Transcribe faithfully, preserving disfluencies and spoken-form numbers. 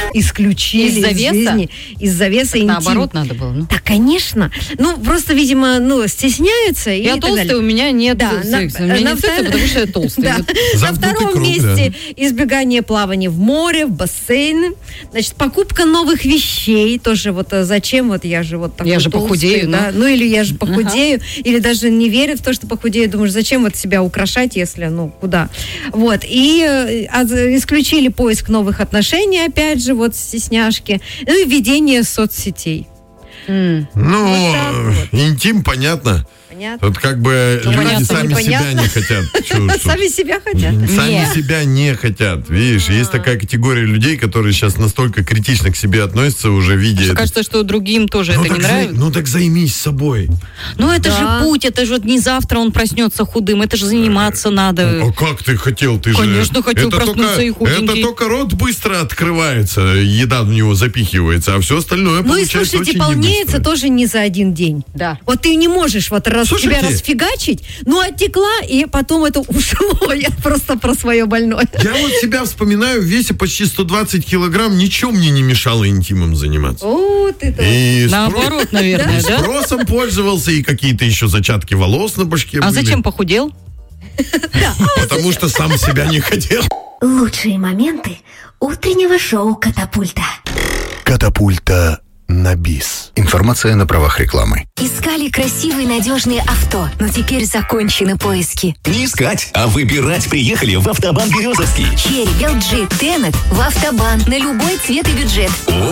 исключили из-за из веса? жизни. Из-за веса Так интим. наоборот надо было. Ну. Да, конечно. Ну, просто, видимо, ну, стесняются. Я и толстая, у меня нет да, секса. на, У меня на нет втор... секса, потому что я толстая. Да. Вот. На втором круг, месте да. избегание плавания в море, в бассейны. Значит, покупка новых вещей. Тоже вот а зачем? Вот я же вот такой Я же толстый, похудею, да? ну. Ну, или я же похудею. Ага. Или даже не верю в то, что похудею. Думаешь, зачем вот себя украшать, если, ну, куда? Вот. И а, исключили поиск новых отношений, опять же, вот стесняшки. Ну, и ведение соцсетей. Mm. Ну, вот вот. Интим, понятно. Понятно. Тут как бы ну, люди понятно, сами непонятно. себя не хотят. Сами себя хотят? Сами Нет. себя не хотят. Видишь, А-а-а. есть такая категория людей, которые сейчас настолько критично к себе относятся, уже видя Что это. кажется, что другим тоже ну, это не за... нравится. Ну так займись собой. Ну это да. же путь, это же вот не завтра он проснется худым, это же заниматься надо. А как ты хотел? Ты Конечно, же... хотел это проснуться только... и худенький. Это только рот быстро открывается, еда в него запихивается, а все остальное Ну и получается слушайте, очень полнеется небыстро. тоже не за один день. Да. Вот ты не можешь вот раз Слушайте. себя расфигачить, ну оттекла, и потом это ушло. Я просто про свое больное. Я вот себя вспоминаю в весе почти сто двадцать килограмм, ничего мне не мешало интимом заниматься. О, ты то. И Наоборот, спро- наверное, и да? спросом пользовался, и какие-то еще зачатки волос на башке А были. зачем похудел? Потому что сам себя не хотел. Лучшие моменты утреннего шоу «Катапульта». Катапульта на бис. Информация на правах рекламы. Искали красивые надежные авто, но теперь закончены поиски. Не искать, а выбирать приехали в Автобан Березовский. Черри, эл джи, Тенет в Автобан на любой цвет и бюджет.